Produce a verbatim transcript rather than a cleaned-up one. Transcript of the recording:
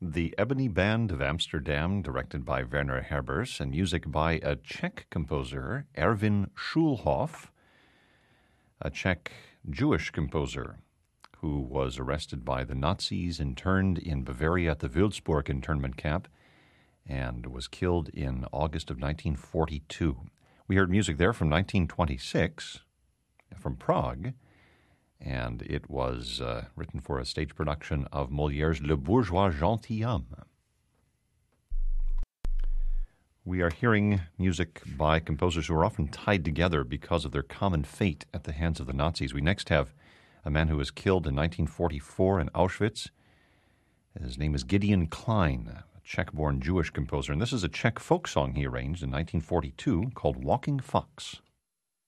The Ebony Band of Amsterdam, directed by Werner Herbers, and music by a Czech composer, Erwin Schulhoff, a Czech Jewish composer who was arrested by the Nazis, interned in Bavaria at the Würzburg internment camp, and was killed in August of nineteen forty-two. We heard music there from nineteen twenty-six, from Prague, and it was uh, written for a stage production of Molière's Le Bourgeois Gentilhomme. We are hearing music by composers who are often tied together because of their common fate at the hands of the Nazis. We next have a man who was killed in nineteen forty-four in Auschwitz. His name is Gideon Klein, a Czech-born Jewish composer, and this is a Czech folk song he arranged in nineteen forty-two called Walking Fox.